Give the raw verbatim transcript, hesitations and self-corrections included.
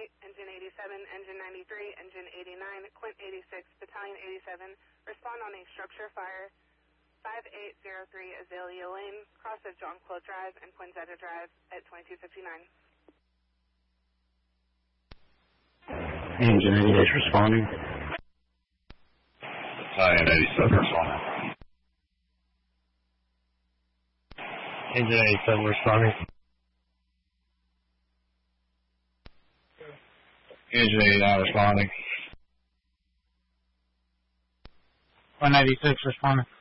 eight, Engine eighty-seven, Engine ninety-three, Engine eighty-nine, Quint eighty-six, Battalion eighty-seven, respond on a structure fire five eight zero three Azalea Lane, cross of John Quill Drive and Poinsettia Drive at twenty-two fifty-nine. Engine eighty-eight responding. Battalion eighty-seven responding. Engine eighty-seven responding. Engine eighty-nine responding. one eighty-six responding.